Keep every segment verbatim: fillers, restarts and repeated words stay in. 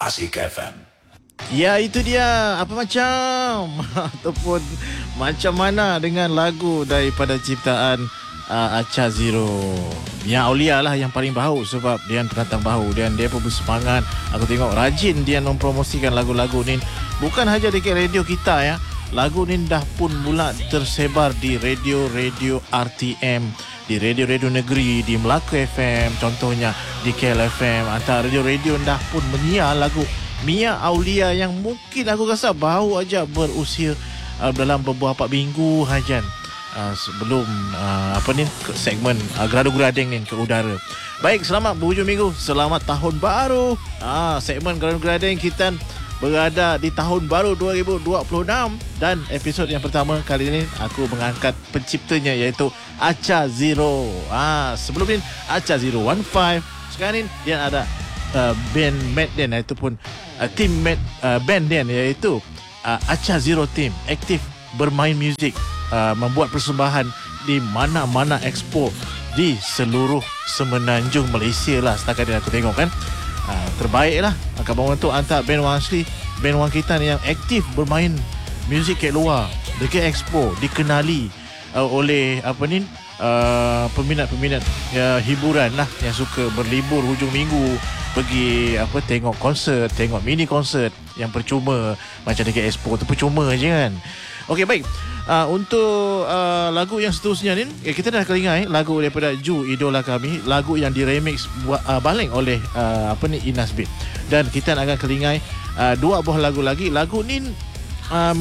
Classic F M. Ya, itu dia. Apa macam ataupun macam mana dengan lagu daripada ciptaan uh, Acha Zero. Yang Aulia lah yang paling bahu sebab dia penantang bahu dan dia pun bersemangat. Aku tengok rajin dia mempromosikan lagu-lagu ni. Bukan saja dekat radio kita ya. Lagu ni dah pun mula tersebar di radio-radio R T M, di radio-radio negeri, di Melaka F M, contohnya di K L F M. Antara radio-radio dah pun menyiar lagu Mia Aulia yang mungkin aku rasa baru aja berusia uh, dalam beberapa minggu hajan uh, sebelum uh, apa ni segmen uh, Geradu-Gerading ni ke udara. Baik, selamat berhujung minggu, selamat tahun baru. Ah, segmen Geradu-Gerading kita berada di tahun baru dua ribu dua puluh enam dan episod yang pertama kali ini aku mengangkat penciptanya iaitu Acha Zero. Ah, sebelum ni Acha Zero one five. Sekarang ni dia ada uh, band mate dia ataupun uh, team mate uh, band dia iaitu uh, Acha Zero Team, aktif bermain muzik, uh, membuat persembahan di mana-mana expo di seluruh semenanjung Malaysia lah setakat ini aku tengok kan. Uh, terbaik lah Kabar Orang tu antara band orang asli, band orang kita ni yang aktif bermain muzik kat luar, dekat expo, dikenali uh, oleh apa ni uh, peminat-peminat uh, hiburan lah yang suka berlibur hujung minggu, pergi apa tengok konsert, tengok mini konsert yang percuma macam dekat expo tu percuma je kan. Okey, baik. Uh, untuk uh, lagu yang seterusnya ni, eh, kita dah kelingai lagu daripada Ju, idola kami, lagu yang diremix buat uh, balik oleh uh, apa ni Inas Beat. Dan kita akan kelingai uh, dua buah lagu lagi. Lagu ni um,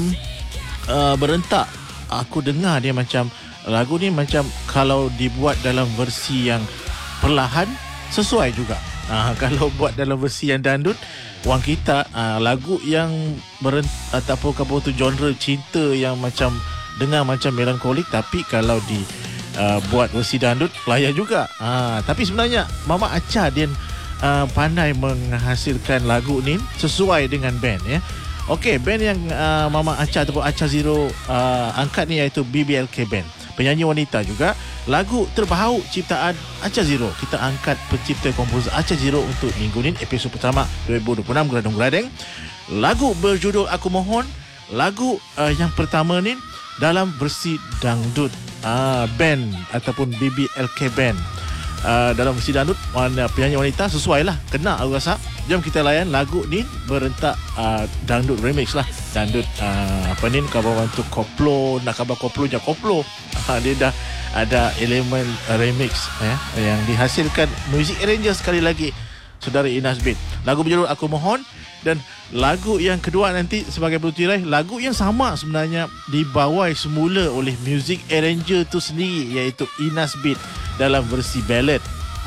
uh, berentak. Aku dengar dia macam lagu ni macam kalau dibuat dalam versi yang perlahan sesuai juga. Uh, kalau buat dalam versi yang dandut, wang kita uh, lagu yang berent ataupun apa tu genre cinta yang macam dengar macam melankolik, tapi kalau di uh, buat versi dandut layak juga. Uh, tapi sebenarnya Mama Acha dia uh, pandai menghasilkan lagu ni sesuai dengan band ya. Okey, band yang uh, Mama Acha ataupun Acha Zero uh, angkat ni iaitu B B L K Band. Penyanyi wanita juga. Lagu terbaru ciptaan Acha Zero. Kita angkat pencipta komposer Acha Zero untuk minggu ni, episod pertama dua ribu dua puluh enam Geradu-Gerading. Lagu berjudul Aku Mohon. Lagu uh, yang pertama ni dalam versi dangdut. Ah, band ataupun B B L K Band. Uh, dalam versi dangdut, warna penyanyi wanita sesuai lah, kena aku rasa. Jom kita layan lagu ni berentak uh, dangdut remix lah. Dangdut uh, apa ni, kabar orang tu koplo, nak kabar koplo je koplo. Uh, dia dah ada elemen uh, remix ya, yang dihasilkan music arranger sekali lagi saudara Inas Beat. Lagu berjudul Aku Mohon. Dan lagu yang kedua nanti sebagai pelutirai, lagu yang sama sebenarnya dibawai semula oleh music arranger tu sendiri iaitu Inas Beat dalam versi ballad.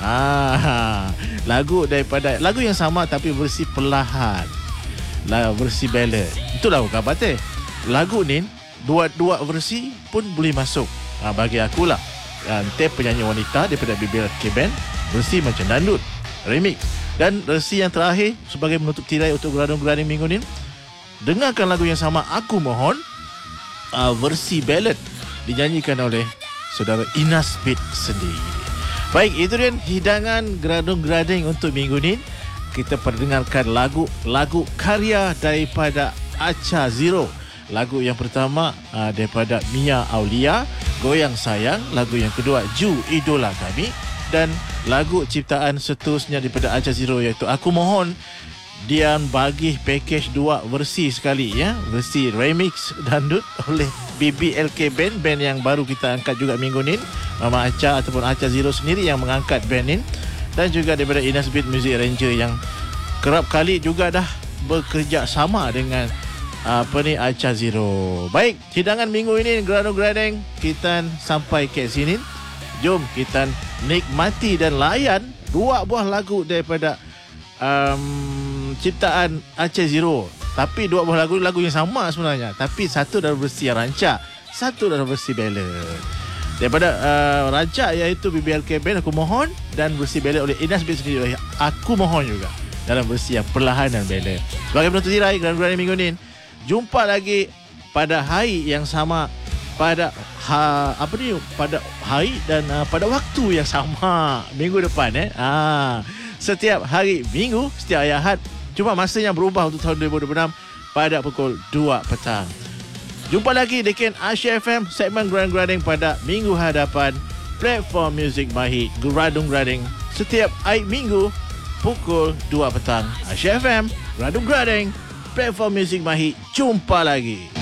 Ah, lagu daripada lagu yang sama tapi versi perlahan, lah versi ballad. Itulah kabar teh. Lagu ni dua-dua versi pun boleh masuk. Ah, bagi aku lah. Ante penyanyi wanita daripada B B L K Band, versi macam dandut, remix. Dan versi yang terakhir sebagai menutup tirai untuk Geradu-Gerading minggu ni, dengarkan lagu yang sama Aku Mohon, uh, versi ballad dinyanyikan oleh saudara Inas Beat sendiri. Baik, itu dia hidangan Geradu-Gerading untuk minggu ni. Kita perdengarkan lagu-lagu karya daripada Acha Zero. Lagu yang pertama uh, daripada Mia Aulia, Goyang Sayang. Lagu yang kedua Ju, idola kami. Dan lagu ciptaan seterusnya daripada Acha Zero iaitu Aku Mohon. Dia bagi package dua versi sekali ya, versi remix dandut oleh B B L K Band, band yang baru kita angkat juga minggu ni. Mama Acha ataupun Acha Zero sendiri yang mengangkat band ni, dan juga daripada Inas Beat Music Arranger yang kerap kali juga dah bekerja sama dengan apa ni Acha Zero. Baik, hidangan minggu ini Geradu-Gerading kita sampai ke sini. Jom kita nikmati dan layan dua buah lagu daripada um, ciptaan Acha Zero. Tapi dua buah lagu lagu yang sama sebenarnya, tapi satu dalam versi yang rancak, satu dalam versi ballad. Daripada uh, rancak iaitu B B L K Band Aku Mohon, dan versi ballad oleh Inas Beat sendiri Aku Mohon juga dalam versi yang perlahan dan ballad. Sebagai penutup tirai Geradu-Gerading minggu ni, jumpa lagi pada hari yang sama, pada ha, apa ni pada hari dan uh, pada waktu yang sama minggu depan eh. Ah, setiap hari Minggu, setiap hari Ahad Cuma masanya berubah untuk tahun dua ribu dua puluh enam pada pukul dua petang. Jumpa lagi di Ken Asia F M segmen Grading-Grading pada minggu hadapan. Platform Muzik Mahir Geradung-Grading setiap hari minggu pukul dua petang. Asia F M Gradung-Grading Platform Muzik Mahir. Jumpa lagi.